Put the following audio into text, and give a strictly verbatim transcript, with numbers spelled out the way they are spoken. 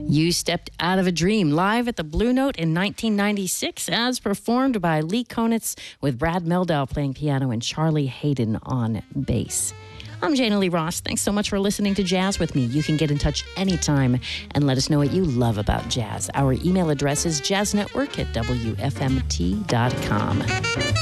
You Stepped Out of a Dream, live at the Blue Note in nineteen ninety-six, as performed by Lee Konitz with Brad Mehldau playing piano and Charlie Hayden on bass. I'm Jana Lee Ross. Thanks so much for listening to Jazz with me. You can get in touch anytime and let us know what you love about jazz. Our email address is jazznetwork at w f m t dot com.